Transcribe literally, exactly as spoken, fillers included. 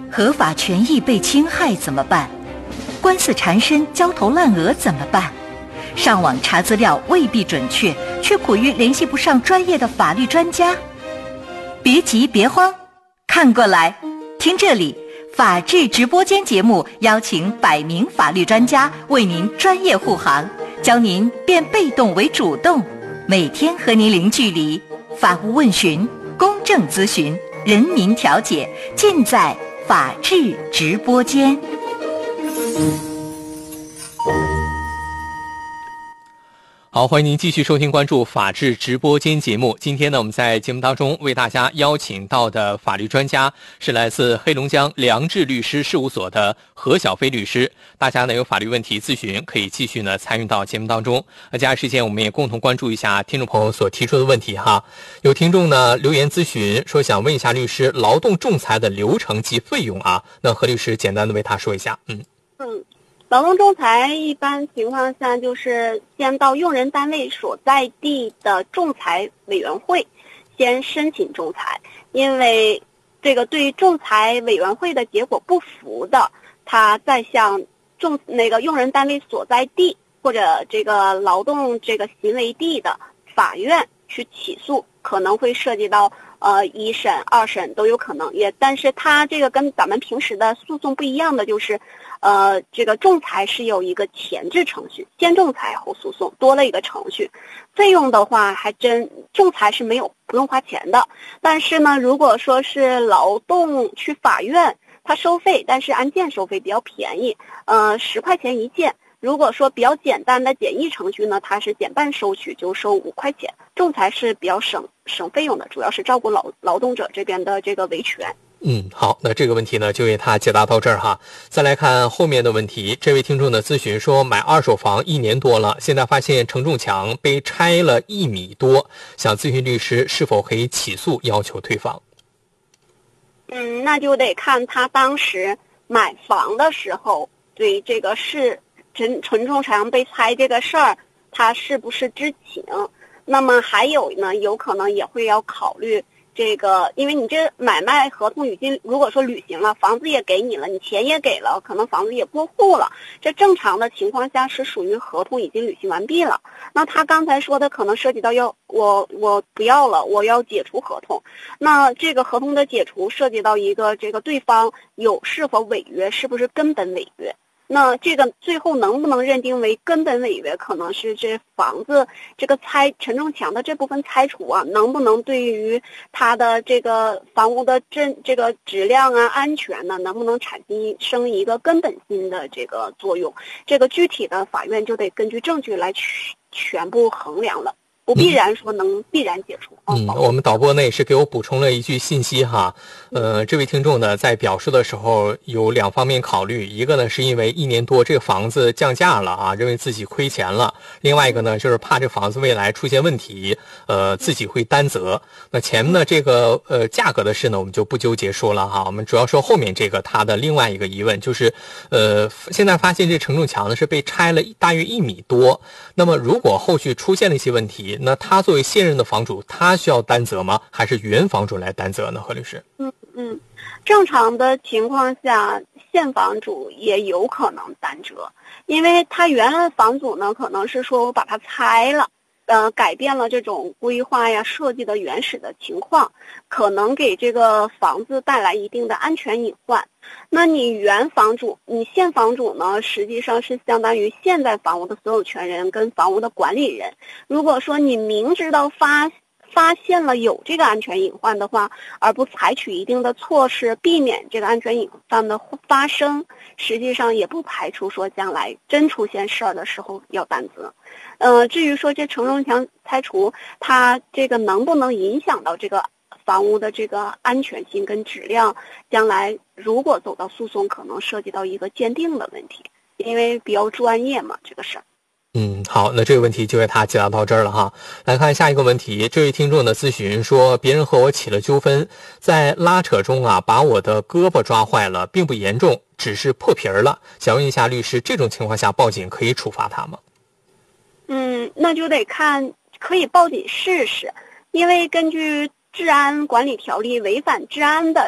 合法权益被侵害怎么办？官司缠身、焦头烂额怎么办？上网查资料未必准确，却苦于联系不上专业的法律专家。别急别慌，看过来，听这里，法治直播间节目邀请百名法律专家为您专业护航，教您变被动为主动，每天和您零距离，法务问询、公正咨询、人民调解，尽在法治直播间。 好，欢迎您继续收听关注法治直播间节目。今天呢，我们在节目当中为大家邀请到的法律专家是来自黑龙江良智律师事务所的何小飞律师。大家呢有法律问题咨询，可以继续呢参与到节目当中。那接下来时间，我们也共同关注一下听众朋友所提出的问题哈。有听众呢留言咨询说，想问一下律师，劳动仲裁的流程及费用啊。那何律师简单的为他说一下。嗯嗯。劳动仲裁一般情况下就是先到用人单位所在地的仲裁委员会先申请仲裁，因为这个对仲裁委员会的结果不服的，他再向仲那个用人单位所在地或者这个劳动这个行为地的法院去起诉，可能会涉及到呃一审、二审都有可能。也但是他这个跟咱们平时的诉讼不一样的就是。呃，这个仲裁是有一个前置程序，先仲裁后诉讼，多了一个程序。费用的话，还真仲裁是没有不用花钱的。但是呢，如果说是劳动去法院，他收费，但是按件收费比较便宜，呃，十块钱一件。如果说比较简单的简易程序呢，它是减半收取，就收五块钱。仲裁是比较省省费用的，主要是照顾劳劳动者这边的这个维权。 嗯，好，那这个问题呢就为他解答到这儿哈。再来看后面的问题，这位听众的咨询说，买二手房一年多了，现在发现承重墙被拆了一米多，想咨询律师是否可以起诉要求退房。 嗯，那就得看他当时买房的时候对这个是承承重墙被拆这个事儿，他是不是知情。那么还有呢，有可能也会要考虑这个，因为你这买卖合同已经如果说履行了，房子也给你了，你钱也给了，可能房子也过户了，这正常的情况下是属于合同已经履行完毕了。那他刚才说的可能涉及到要我我不要了，我要解除合同。那这个合同的解除涉及到一个这个对方有是否违约，是不是根本违约。那这个最后能不能认定为根本违约，可能是这房子这个拆承重墙的这部分拆除啊，能不能对于它的这个房屋的质这个质量啊、安全呢，能不能产生一个根本性的这个作用？这个具体的法院就得根据证据来全部衡量了。不必然说能必然解除。 嗯，我们导播呢也是给我补充了一句信息哈，呃，这位听众呢在表述的时候有两方面考虑，一个呢是因为一年多这个房子降价了啊，认为自己亏钱了；另外一个呢就是怕这房子未来出现问题，呃，自己会担责。那前面的这个呃价格的事呢，我们就不纠结说了哈，我们主要说后面这个他的另外一个疑问就是，呃，现在发现这承重墙呢是被拆了大约一米多，那么如果后续出现了一些问题，那他作为现任的房主，他需要担责吗？还是原房主来担责呢？何律师？ 嗯嗯，正常的情况下，现房主也有可能担责，因为他原来房主呢，可能是说我把它拆了，呃，改变了这种规划呀、设计的原始的情况，可能给这个房子带来一定的安全隐患。那你原房主，你现房主呢，实际上是相当于现在房屋的所有权人跟房屋的管理人。如果说你明知道发发现了有这个安全隐患的话，而不采取一定的措施避免这个安全隐患的发生，实际上也不排除说将来真出现事儿的时候要担责。呃，至于说这承重墙拆除，它这个能不能影响到这个房屋的这个安全性跟质量，将来如果走到诉讼，可能涉及到一个鉴定的问题，因为比较专业嘛，这个事儿。 嗯，好，那这个问题就为他解答到这儿了哈。来看下一个问题，这位听众的咨询说，别人和我起了纠纷，在拉扯中啊，把我的胳膊抓坏了，并不严重，只是破皮儿了。想问一下律师，这种情况下报警可以处罚他吗？ 嗯，那就得看，可以报警试试，因为根据治安管理条例，违反治安的